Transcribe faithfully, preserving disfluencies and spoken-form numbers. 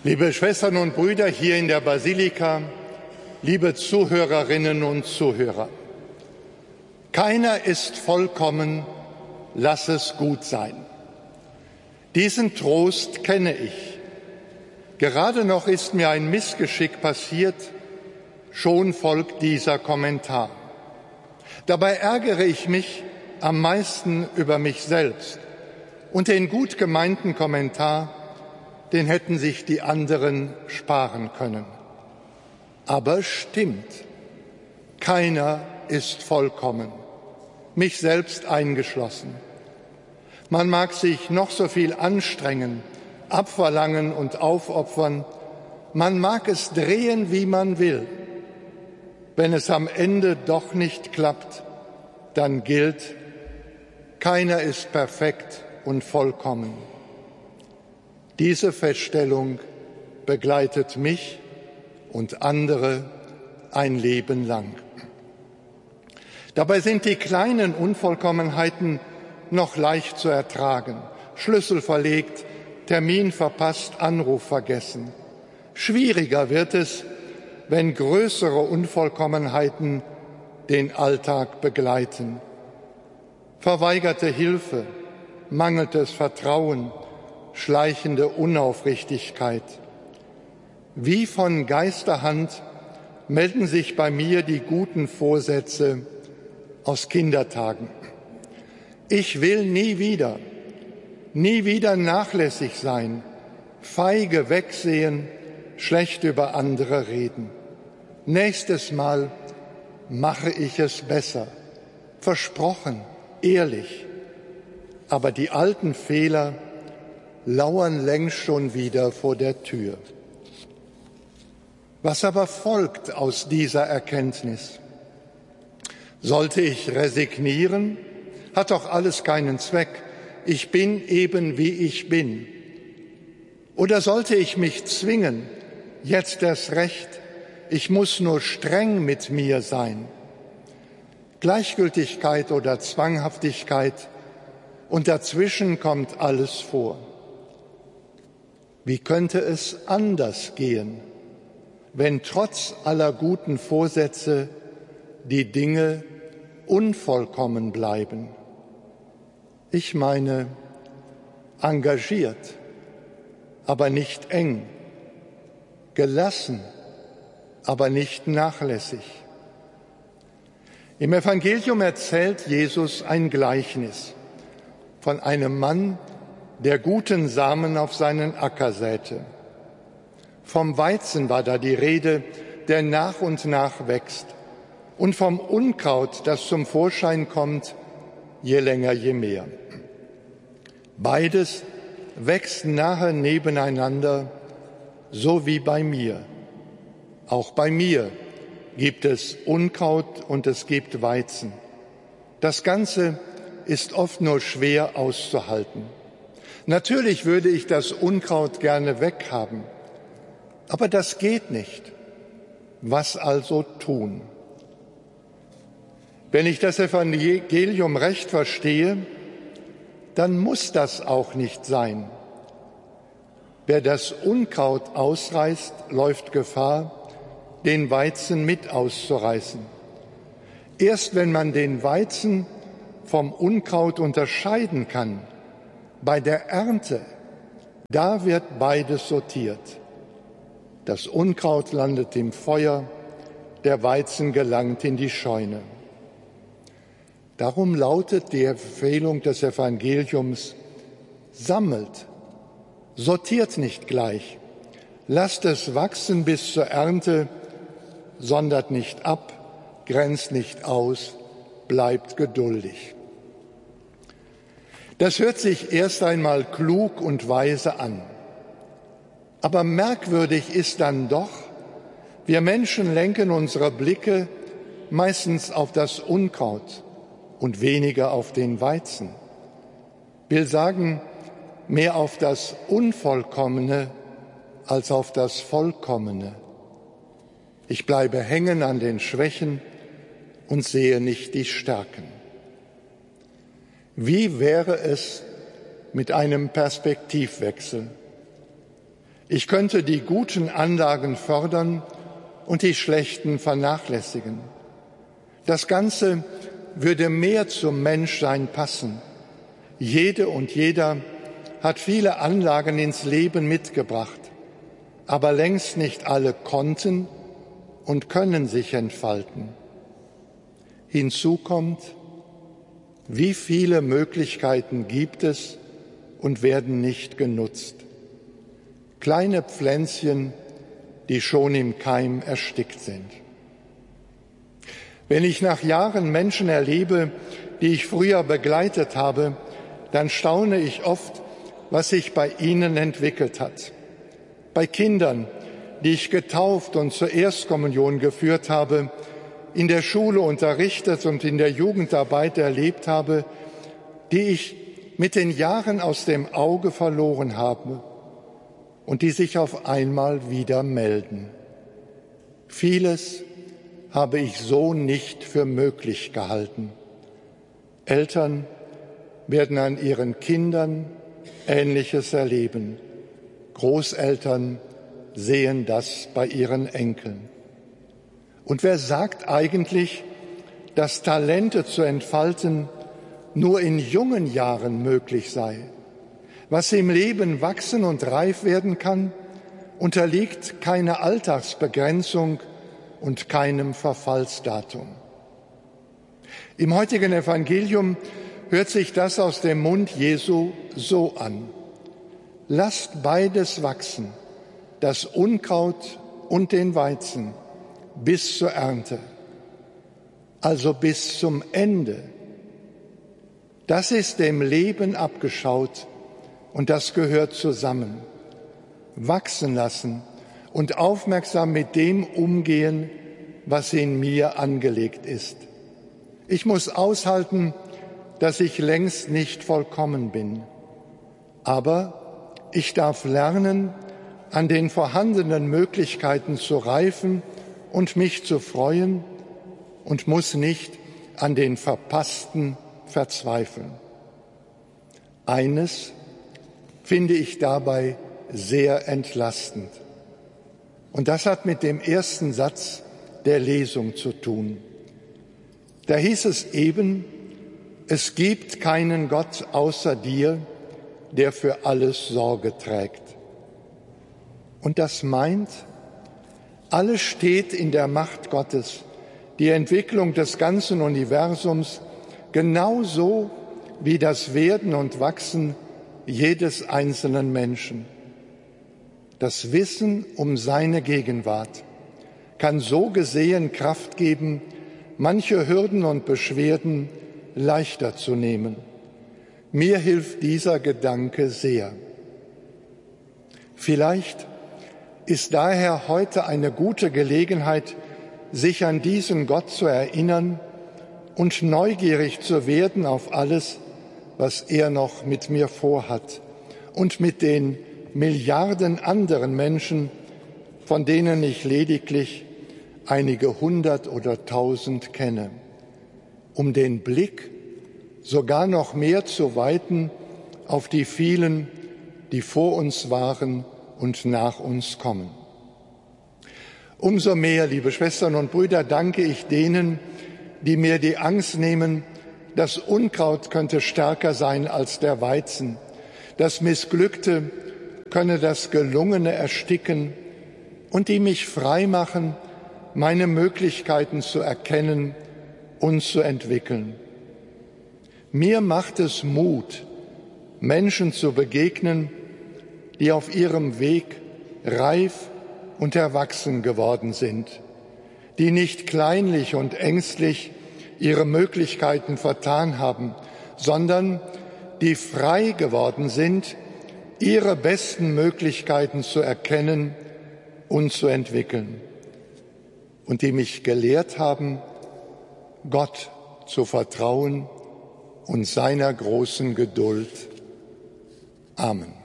Liebe Schwestern und Brüder hier in der Basilika, liebe Zuhörerinnen und Zuhörer, keiner ist vollkommen, lass es gut sein. Diesen Trost kenne ich. Gerade noch ist mir ein Missgeschick passiert, schon folgt dieser Kommentar. Dabei ärgere ich mich am meisten über mich selbst und den gut gemeinten Kommentar, den hätten sich die anderen sparen können. Aber stimmt, keiner ist vollkommen, mich selbst eingeschlossen. Man mag sich noch so viel anstrengen, abverlangen und aufopfern, man mag es drehen, wie man will. Wenn es am Ende doch nicht klappt, dann gilt, keiner ist perfekt und vollkommen. Diese Feststellung begleitet mich und andere ein Leben lang. Dabei sind die kleinen Unvollkommenheiten noch leicht zu ertragen. Schlüssel verlegt, Termin verpasst, Anruf vergessen. Schwieriger wird es, wenn größere Unvollkommenheiten den Alltag begleiten. Verweigerte Hilfe, mangelndes Vertrauen, schleichende Unaufrichtigkeit. Wie von Geisterhand melden sich bei mir die guten Vorsätze aus Kindertagen. Ich will nie wieder, nie wieder nachlässig sein, feige wegsehen, schlecht über andere reden. Nächstes Mal mache ich es besser. Versprochen, ehrlich. Aber die alten Fehler lauern längst schon wieder vor der Tür. Was aber folgt aus dieser Erkenntnis? Sollte ich resignieren? Hat doch alles keinen Zweck. Ich bin eben, wie ich bin. Oder sollte ich mich zwingen, jetzt erst recht, ich muss nur streng mit mir sein? Gleichgültigkeit oder Zwanghaftigkeit, und dazwischen kommt alles vor. Wie könnte es anders gehen, wenn trotz aller guten Vorsätze die Dinge unvollkommen bleiben? Ich meine, engagiert, aber nicht eng, gelassen, aber nicht nachlässig. Im Evangelium erzählt Jesus ein Gleichnis von einem Mann, der guten Samen auf seinen Acker säte. Vom Weizen war da die Rede, der nach und nach wächst, und vom Unkraut, das zum Vorschein kommt, je länger, je mehr. Beides wächst nahe nebeneinander, so wie bei mir. Auch bei mir gibt es Unkraut und es gibt Weizen. Das Ganze ist oft nur schwer auszuhalten. Natürlich würde ich das Unkraut gerne weghaben, aber das geht nicht. Was also tun? Wenn ich das Evangelium recht verstehe, dann muss das auch nicht sein. Wer das Unkraut ausreißt, läuft Gefahr, den Weizen mit auszureißen. Erst wenn man den Weizen vom Unkraut unterscheiden kann, bei der Ernte, da wird beides sortiert. Das Unkraut landet im Feuer, der Weizen gelangt in die Scheune. Darum lautet die Empfehlung des Evangeliums: sammelt, sortiert nicht gleich, lasst es wachsen bis zur Ernte, sondert nicht ab, grenzt nicht aus, bleibt geduldig. Das hört sich erst einmal klug und weise an. Aber merkwürdig ist dann doch, wir Menschen lenken unsere Blicke meistens auf das Unkraut und weniger auf den Weizen. Will sagen, mehr auf das Unvollkommene als auf das Vollkommene. Ich bleibe hängen an den Schwächen und sehe nicht die Stärken. Wie wäre es mit einem Perspektivwechsel? Ich könnte die guten Anlagen fördern und die schlechten vernachlässigen. Das Ganze würde mehr zum Menschsein passen. Jede und jeder hat viele Anlagen ins Leben mitgebracht, aber längst nicht alle konnten und können sich entfalten. Hinzu kommt, wie viele Möglichkeiten gibt es und werden nicht genutzt. Kleine Pflänzchen, die schon im Keim erstickt sind. Wenn ich nach Jahren Menschen erlebe, die ich früher begleitet habe, dann staune ich oft, was sich bei ihnen entwickelt hat. Bei Kindern, die ich getauft und zur Erstkommunion geführt habe, in der Schule unterrichtet und in der Jugendarbeit erlebt habe, die ich mit den Jahren aus dem Auge verloren habe und die sich auf einmal wieder melden. Vieles habe ich so nicht für möglich gehalten. Eltern werden an ihren Kindern Ähnliches erleben. Großeltern sehen das bei ihren Enkeln. Und wer sagt eigentlich, dass Talente zu entfalten nur in jungen Jahren möglich sei? Was im Leben wachsen und reif werden kann, unterliegt keiner Alltagsbegrenzung und keinem Verfallsdatum. Im heutigen Evangelium hört sich das aus dem Mund Jesu so an: Lasst beides wachsen, das Unkraut und den Weizen, bis zur Ernte, also bis zum Ende. Das ist dem Leben abgeschaut und das gehört zusammen. Wachsen lassen und aufmerksam mit dem umgehen, was in mir angelegt ist. Ich muss aushalten, dass ich längst nicht vollkommen bin. Aber ich darf lernen, an den vorhandenen Möglichkeiten zu reifen und mich zu freuen und muss nicht an den Verpassten verzweifeln. Eines finde ich dabei sehr entlastend. Und das hat mit dem ersten Satz der Lesung zu tun. Da hieß es eben: Es gibt keinen Gott außer dir, der für alles Sorge trägt. Und das meint, alles steht in der Macht Gottes, die Entwicklung des ganzen Universums, genauso wie das Werden und Wachsen jedes einzelnen Menschen. Das Wissen um seine Gegenwart kann so gesehen Kraft geben, manche Hürden und Beschwerden leichter zu nehmen. Mir hilft dieser Gedanke sehr. Vielleicht ist daher heute eine gute Gelegenheit, sich an diesen Gott zu erinnern und neugierig zu werden auf alles, was er noch mit mir vorhat und mit den Milliarden anderen Menschen, von denen ich lediglich einige hundert oder tausend kenne, um den Blick sogar noch mehr zu weiten auf die vielen, die vor uns waren und nach uns kommen. Umso mehr, liebe Schwestern und Brüder, danke ich denen, die mir die Angst nehmen, das Unkraut könnte stärker sein als der Weizen, das Missglückte könne das Gelungene ersticken, und die mich frei machen, meine Möglichkeiten zu erkennen und zu entwickeln. Mir macht es Mut, Menschen zu begegnen, die auf ihrem Weg reif und erwachsen geworden sind, die nicht kleinlich und ängstlich ihre Möglichkeiten vertan haben, sondern die frei geworden sind, ihre besten Möglichkeiten zu erkennen und zu entwickeln, und die mich gelehrt haben, Gott zu vertrauen und seiner großen Geduld. Amen.